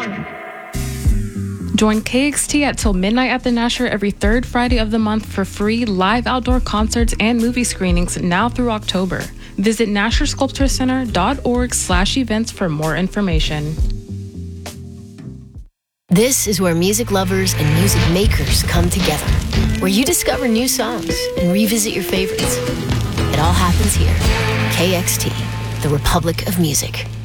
Join KXT at Till Midnight at the Nasher every third Friday of the month for free live outdoor concerts and movie screenings now through October. Visit NasherSculptureCenter.org/events for more information. This is where music lovers and music makers come together, where you discover new songs and revisit your favorites. It all happens here. KXT, the Republic of Music.